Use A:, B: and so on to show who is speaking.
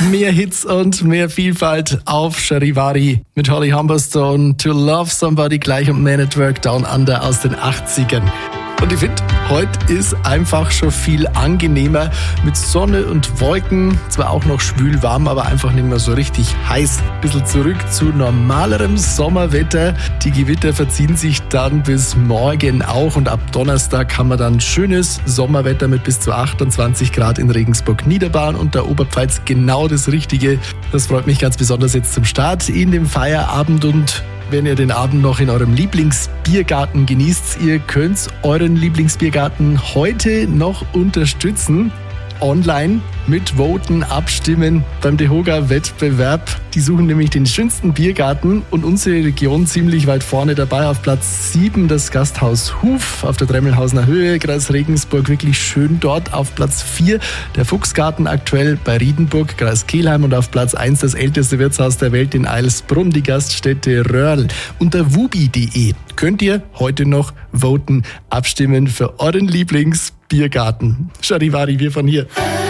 A: Mehr Hits und mehr Vielfalt auf Charivari mit Holly Humberstone, To Love Somebody gleich und Man at Work Down Under aus den 80ern. Und ich finde, heute ist einfach schon viel angenehmer mit Sonne und Wolken. Zwar auch noch schwül warm, aber einfach nicht mehr so richtig heiß. Ein bisschen zurück zu normalerem Sommerwetter. Die Gewitter verziehen sich dann bis morgen auch. Und ab Donnerstag haben wir dann schönes Sommerwetter mit bis zu 28 Grad in Regensburg-Niederbahn und der Oberpfalz. Genau das Richtige. Das freut mich ganz besonders jetzt zum Start in dem Feierabend. Und wenn ihr den Abend noch in eurem Lieblingsbiergarten genießt, ihr könnt euren Lieblingsbiergarten heute noch unterstützen. Online mit Voten, Abstimmen beim DEHOGA-Wettbewerb. Die suchen nämlich den schönsten Biergarten und unsere Region ziemlich weit vorne dabei. Auf Platz 7 das Gasthaus Huf auf der Dremmelhausener Höhe, Kreis Regensburg, wirklich schön dort. Auf Platz 4 der Fuchsgarten aktuell bei Riedenburg, Kreis Kelheim und auf Platz 1 das älteste Wirtshaus der Welt in Eilsbrunn, die Gaststätte Röhrl. Unter wubi.de könnt ihr heute noch voten, abstimmen für euren Lieblingsbiergarten. Charivari, wir von hier.